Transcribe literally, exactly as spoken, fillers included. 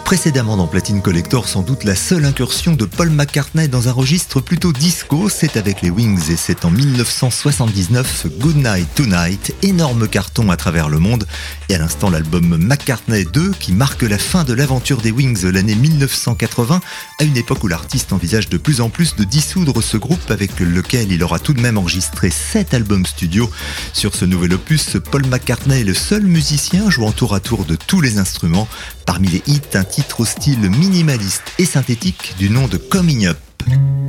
Précédemment dans Platine Collector, sans doute la seule incursion de Paul McCartney dans un registre plutôt disco, c'est avec les Wings et c'est en dix-neuf cent soixante-dix-neuf, Good Night Tonight, énorme carton à travers le monde. Et à l'instant l'album McCartney deux qui marque la fin de l'aventure des Wings l'année dix-neuf cent quatre-vingts, à une époque où l'artiste envisage de plus en plus de dissoudre ce groupe avec lequel il aura tout de même enregistré sept albums studio. Sur ce nouvel opus, Paul McCartney est le seul musicien jouant tour à tour de tous les instruments. Parmi les hits, un titre au style minimaliste et synthétique du nom de Coming Up.